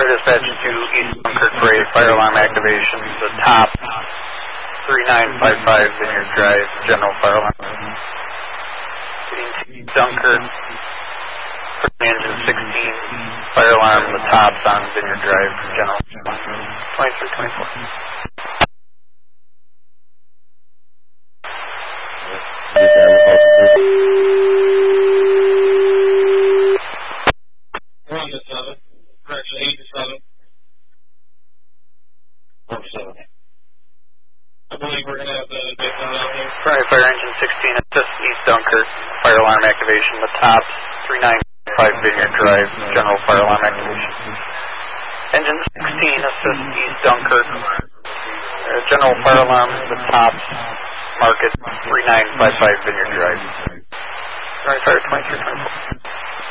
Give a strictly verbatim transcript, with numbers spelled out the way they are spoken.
Fire dispatch to East Dunkirk Parade, fire alarm activation, the top three nine five five Vineyard Drive, general fire alarm. Getting to Dunkirk, engine sixteen, fire alarm, the tops on Vineyard Drive, general twenty-three twenty-four. We're on the seven. Correction, eight to seven. Four seven. I believe we're going to have the big one out here. Primary fire engine sixteen, assist East Dunkirk, fire alarm activation, the tops three nine five Vineyard Drive, general fire alarm activation. Engine sixteen, assist East Dunkirk, uh, general fire alarm, the tops, market three nine five five Vineyard Drive. Primary fire twenty-three twenty-four.